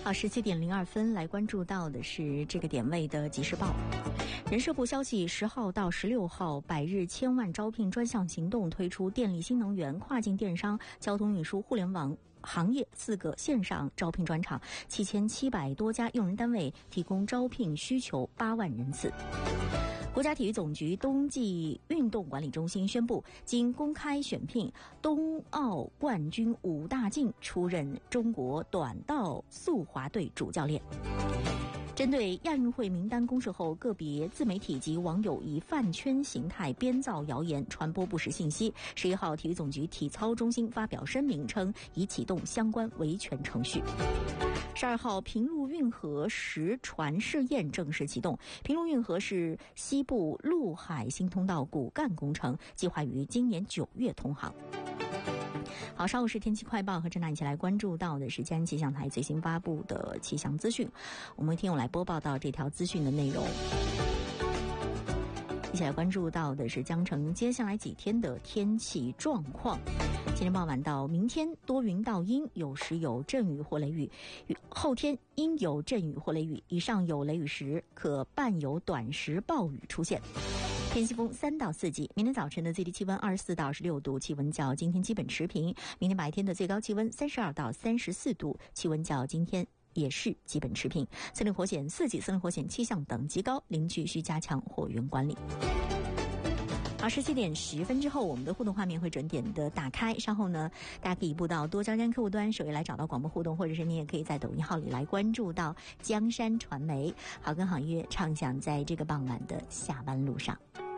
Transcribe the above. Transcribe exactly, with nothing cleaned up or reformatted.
好，十七点零二分，来关注到的是这个点位的即时报。人社部消息，十号到十六号百日千万招聘专项行动推出电力、新能源、跨境电商、交通运输、互联网行业四个线上招聘专场，七千七百多家用人单位提供招聘需求八万人次。国家体育总局冬季运动管理中心宣布，经公开选聘，冬奥冠军武大靖出任中国短道速滑队主教练。针对亚运会名单公示后，个别自媒体及网友以饭圈形态编造谣言，传播不实信息。十一号，体育总局体操中心发表声明称，已启动相关维权程序。十二号，平陆运河实船试验正式启动。平陆运河是西部陆海新通道骨干工程，计划于今年九月通航。好，稍后是天气快报，和郑娜一起来关注到的是嘉安气象台最新发布的气象资讯。我们听友来播报到这条资讯的内容。一起来关注到的是江城接下来几天的天气状况。今天傍晚到明天多云到阴，有时有阵雨或雷雨，后天阴有阵雨或雷雨，以上有雷雨时可伴有短时暴雨出现。偏西风三到四级。明天早晨的最低气温二十四到二十六度，气温较今天基本持平。明天白天的最高气温三十二到三十四度，气温较今天也是基本持平。森林火险四级，森林火险气象等级高，林区需加强火源管理。好，十七点十分之后，我们的互动画面会准点的打开。稍后呢，大家可以移步到多江山客户端首页来找到广播互动，或者是你也可以在抖音号里来关注到江山传媒。好，跟好音乐畅想在这个傍晚的下班路上。